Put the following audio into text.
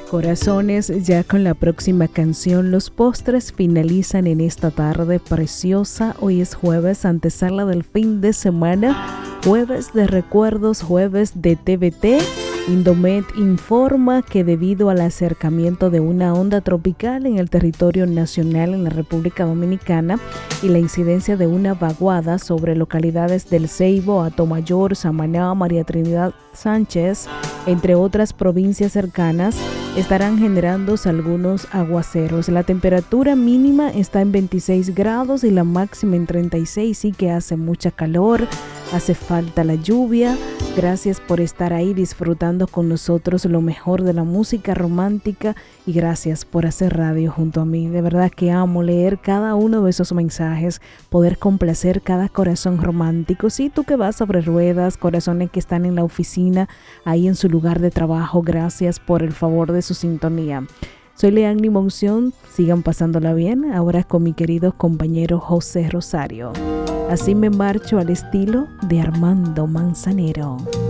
Corazones, ya con la próxima canción, los postres finalizan en esta tarde preciosa. Hoy es jueves, antesala del fin de semana, jueves de recuerdos, jueves de TVT. Indomet informa que debido al acercamiento de una onda tropical en el territorio nacional en la República Dominicana y la incidencia de una vaguada sobre localidades del Ceibo, Atomayor, Samaná, María Trinidad Sánchez, entre otras provincias cercanas, estarán generándose algunos aguaceros. La temperatura mínima está en 26 grados y la máxima en 36, sí que hace mucha calor, hace falta la lluvia. Gracias por estar ahí disfrutando con nosotros lo mejor de la música romántica y gracias por hacer radio junto a mí. De verdad que amo leer cada uno de esos mensajes, poder complacer cada corazón romántico. Sí, tú que vas sobre ruedas, corazones que están en la oficina, ahí en su lugar de trabajo, gracias por el favor de su sintonía. Soy Leanny Monción, sigan pasándola bien, ahora con mi querido compañero José Rosario. Así me marcho al estilo de Armando Manzanero.